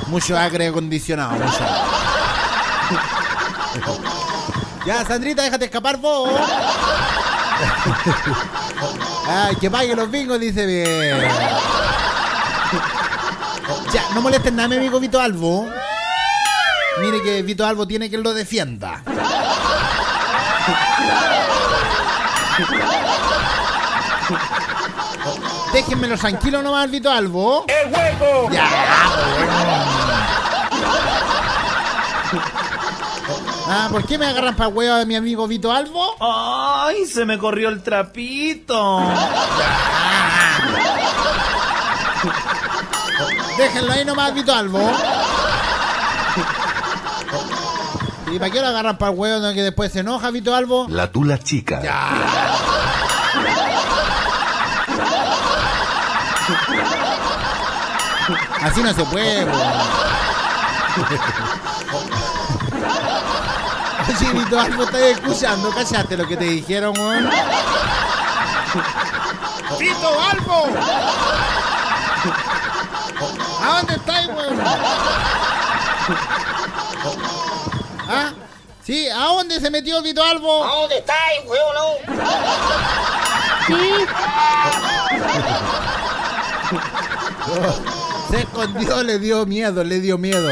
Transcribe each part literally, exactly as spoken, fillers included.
Mucho aire acondicionado, mucho. Ya, Sandrita, déjate escapar vos. Ay, que pague los bingos, dice bien. Ya, no molesten nada a mi amigo Vito Albo. Mire que Vito Albo tiene que lo defienda. Déjenmelo tranquilo nomás, Vito Albo. ¡El hueco! Ya, bueno. Ah, ¿por qué me agarran para huevo de mi amigo Vito Albo? ¡Ay, se me corrió el trapito! Déjenlo ahí nomás, Vito Albo. ¿Y para qué lo agarran para el huevo no, que después se enoja, Vito Albo? La tula chica. Ya. Así no se puede, bro. Oye, Vito Albo, estás escuchando, ¿cachaste lo que te dijeron, weón? ¡Vito Albo! ¿A dónde estáis, weón? ¿Ah? Sí, ¿a dónde se metió Vito Albo? ¿A dónde estáis, weón? Sí. Se escondió, le dio miedo, le dio miedo.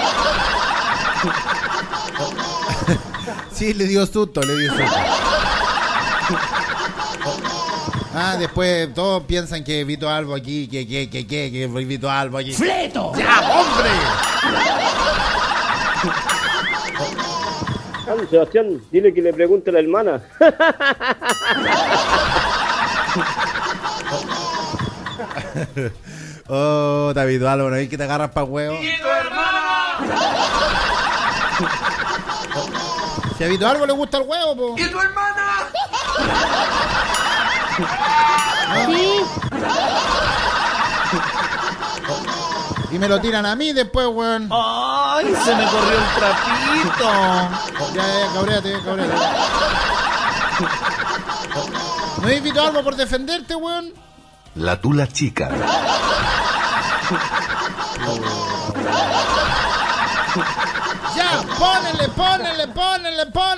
Sí, le dio susto, le dio susto. Ah, después todos piensan que Vito Albo aquí, que, que, que, que, que Vito Albo aquí. ¡Fleto! ¡Ya, hombre! Ah, Sebastián, dile que le pregunte a la hermana. Oh, David Albo, ¿no es que te agarras pa' huevo? ¡Y tu hermana! Si a Vito Albo le gusta el huevo, po. ¡Y tu hermana! Sí. Y me lo tiran a mí después, weón. ¡Ay, se me corrió el trapito! Ya, ya, cabréate, cabréate. ¿No es Vito Albo por defenderte, weón? La tula chica. Ya, ponele, ponele, ponele, ponele.